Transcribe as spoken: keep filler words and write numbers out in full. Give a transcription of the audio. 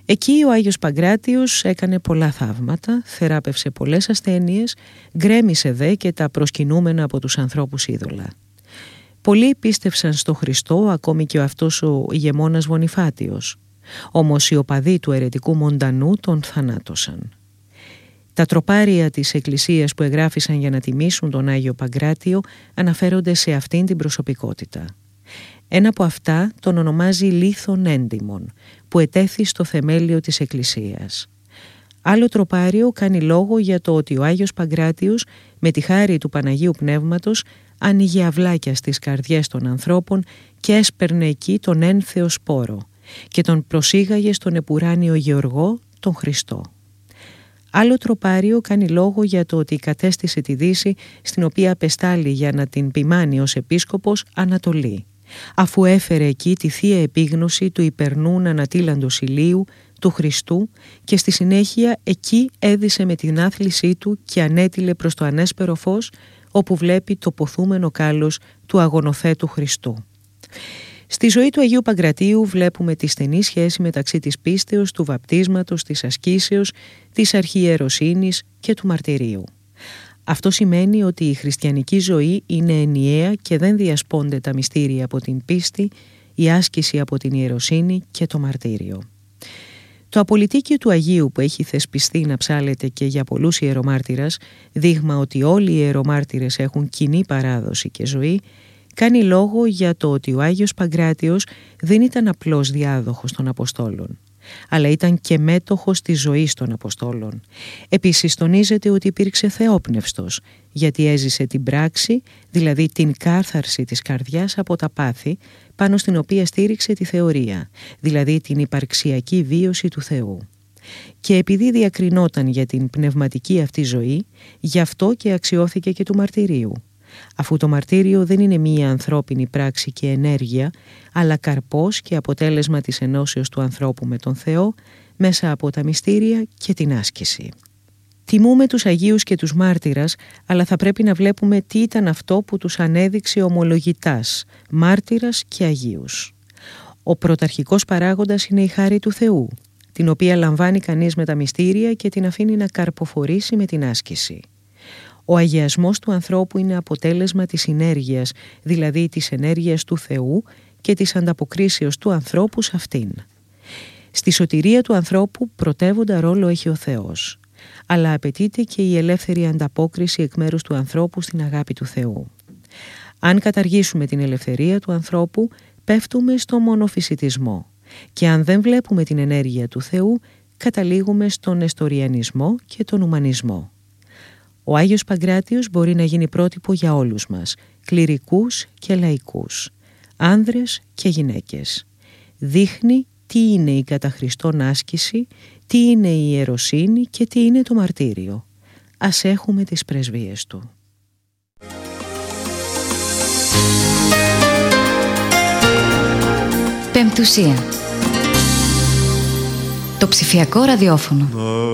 Εκεί ο Άγιος Παγκράτιος έκανε πολλά θαύματα, θεράπευσε πολλές ασθένειες, γκρέμισε δε και τα προσκυνούμενα από τους ανθρώπους είδωλα. Πολλοί πίστευσαν στο Χριστό, ακόμη και ο αυτός ο ηγεμόνας Βονιφάτιος. Όμως οι οπαδοί του αιρετικού Μοντανού τον θανάτωσαν. Τα τροπάρια της εκκλησίας που εγγράφησαν για να τιμήσουν τον Άγιο Παγκράτιο αναφέρονται σε αυτήν την προσωπικότητα. Ένα από αυτά τον ονομάζει Λίθον Έντιμον, που ετέθη στο θεμέλιο της εκκλησίας. Άλλο τροπάριο κάνει λόγο για το ότι ο Άγιος Παγκράτιος, με τη χάρη του Παναγίου Πνεύματος, άνοιγε αυλάκια στις καρδιές των ανθρώπων και έσπερνε εκεί τον ένθεο σπόρο και τον προσήγαγε στον επουράνιο Γεωργό, τον Χριστό. Άλλο τροπάριο κάνει λόγο για το ότι κατέστησε τη Δύση, στην οποία απεστάλλει για να την ποιμάνει ως επίσκοπος, Ανατολή, αφού έφερε εκεί τη θεία επίγνωση του υπερνούν ανατίλαντος ηλίου, του Χριστού, και στη συνέχεια εκεί έδισε με την άθλησή του και ανέτειλε προς το ανέσπερο φως, όπου βλέπει το ποθούμενο κάλος του αγωνοθέτου Χριστού. Στη ζωή του Αγίου Παγκρατίου βλέπουμε τη στενή σχέση μεταξύ της πίστεως, του βαπτίσματος, της ασκήσεως, της αρχιεροσύνης και του μαρτυρίου. Αυτό σημαίνει ότι η χριστιανική ζωή είναι ενιαία και δεν διασπώνται τα μυστήρια από την πίστη, η άσκηση από την ιεροσύνη και το μαρτύριο. Το απολυτίκιο του Αγίου που έχει θεσπιστεί να ψάλεται και για πολλούς ιερομάρτυρας, δείγμα ότι όλοι οι ιερομάρτυρες έχουν κοινή παράδοση και ζωή, κάνει λόγο για το ότι ο Άγιος Παγκράτιος δεν ήταν απλώς διάδοχος των Αποστόλων, αλλά ήταν και μέτοχος της ζωής των Αποστόλων. Επίσης τονίζεται ότι υπήρξε θεόπνευστος, γιατί έζησε την πράξη, δηλαδή την κάθαρση της καρδιάς από τα πάθη, πάνω στην οποία στήριξε τη θεωρία, δηλαδή την υπαρξιακή βίωση του Θεού. Και επειδή διακρινόταν για την πνευματική αυτή ζωή, γι' αυτό και αξιώθηκε και του μαρτυρίου. Αφού το μαρτύριο δεν είναι μία ανθρώπινη πράξη και ενέργεια, αλλά καρπός και αποτέλεσμα της ενώσεως του ανθρώπου με τον Θεό, μέσα από τα μυστήρια και την άσκηση. Τιμούμε τους Αγίους και τους μάρτυρας, αλλά θα πρέπει να βλέπουμε τι ήταν αυτό που τους ανέδειξε ομολογητάς, μάρτυρας και Αγίους. Ο πρωταρχικός παράγοντας είναι η χάρη του Θεού, την οποία λαμβάνει κανείς με τα μυστήρια και την αφήνει να καρποφορήσει με την άσκηση. Ο αγιασμός του ανθρώπου είναι αποτέλεσμα της συνέργειας, δηλαδή της ενέργειας του Θεού και της ανταποκρίσεως του ανθρώπου σε αυτήν. Στη σωτηρία του ανθρώπου πρωτεύοντα ρόλο έχει ο Θεός, αλλά απαιτείται και η ελεύθερη ανταπόκριση εκ μέρους του ανθρώπου στην αγάπη του Θεού. Αν καταργήσουμε την ελευθερία του ανθρώπου, πέφτουμε στο μονοφυσιτισμό, και αν δεν βλέπουμε την ενέργεια του Θεού, καταλήγουμε στον νεστοριανισμό και τον ουμανισμό. Ο Άγιος Παγκράτιος μπορεί να γίνει πρότυπο για όλους μας, κληρικούς και λαϊκούς, άνδρες και γυναίκες. Δείχνει τι είναι η κατά Χριστόν άσκηση, τι είναι η ιεροσύνη και τι είναι το μαρτύριο. Ας έχουμε τις πρεσβείες του. Πεμπτουσία. Το ψηφιακό ραδιόφωνο.